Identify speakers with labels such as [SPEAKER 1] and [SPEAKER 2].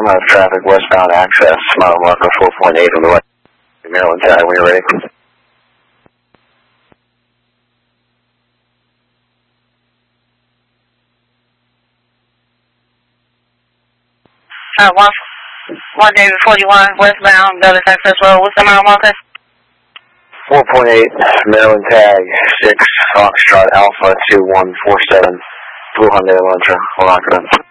[SPEAKER 1] I'm out of traffic, westbound access, mile marker 4.8 on the right. Maryland tag, when you're ready.
[SPEAKER 2] 1 David 41, westbound, Dulles Access Road. What's the mile marker?
[SPEAKER 1] 4.8, Maryland tag, 6, Foxtrot Alpha 2147, Blue Hyundai Elantra, Lock it up.